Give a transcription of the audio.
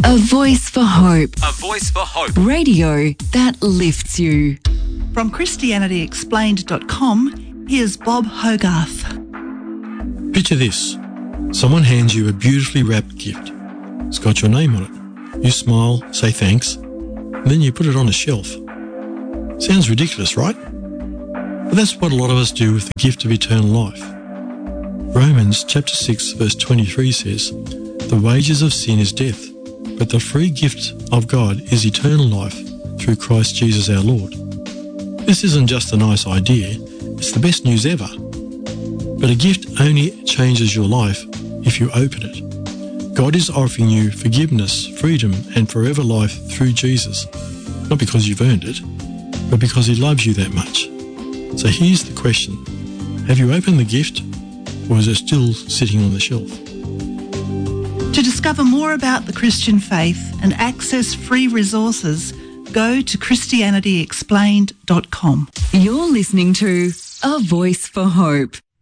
A voice for hope. A voice for hope. Radio that lifts you. From ChristianityExplained.com, here's Bob Hogarth. Picture this. Someone hands you a beautifully wrapped gift. It's got your name on it. You smile, say thanks, and then you put it on a shelf. Sounds ridiculous, right? But that's what a lot of us do with the gift of eternal life. Romans chapter 6 verse 23 says, "The wages of sin is death, but the free gift of God is eternal life through Christ Jesus our Lord." This isn't just a nice idea, it's the best news ever. But a gift only changes your life if you open it. God is offering you forgiveness, freedom, and forever life through Jesus. Not because you've earned it, but because He loves you that much. So here's the question. Have you opened the gift, or is it still sitting on the shelf? To discover more about the Christian faith and access free resources, go to ChristianityExplained.com. You're listening to A Voice for Hope.